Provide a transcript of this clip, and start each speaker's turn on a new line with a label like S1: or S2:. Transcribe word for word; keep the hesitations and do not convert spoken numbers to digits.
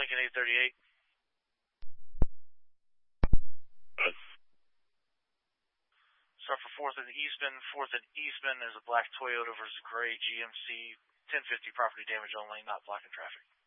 S1: Lincoln eight thirty-eight.
S2: Good.
S1: Start for fourth and Eastman. fourth and Eastman is a black Toyota versus gray G M C. ten fifty property damage only, not blocking traffic.